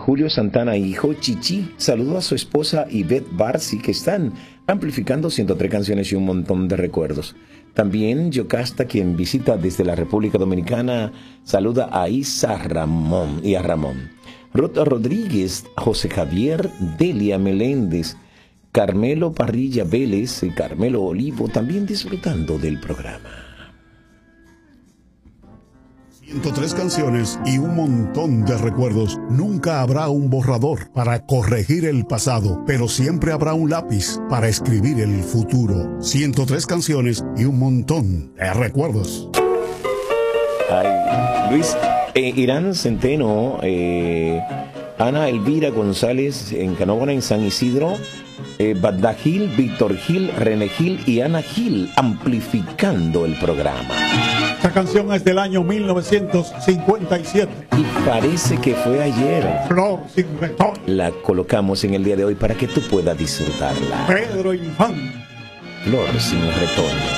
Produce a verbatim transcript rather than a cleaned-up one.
Julio Santana, hijo, Chichi, saludo a su esposa Ivette Barsi, que están amplificando ciento tres canciones y un montón de recuerdos. También Yocasta, quien visita desde la República Dominicana, saluda a Isa Ramón y a Ramón. Rota Rodríguez, José Javier, Delia Meléndez, Carmelo Parrilla Vélez y Carmelo Olivo, también disfrutando del programa. ciento tres canciones y un montón de recuerdos. Nunca habrá un borrador para corregir el pasado, pero siempre habrá un lápiz para escribir el futuro. ciento tres canciones y un montón de recuerdos. Ay, Luis, eh, Irán Centeno, eh, Ana Elvira González en Canóvana, en San Isidro, eh, Bagdad Gil, Víctor Gil, René Gil y Ana Gil, amplificando el programa. Esta canción es del año mil novecientos cincuenta y siete. Y parece que fue ayer. Flor sin retorno. La colocamos en el día de hoy para que tú puedas disfrutarla. Pedro Infante. Flor sin retorno.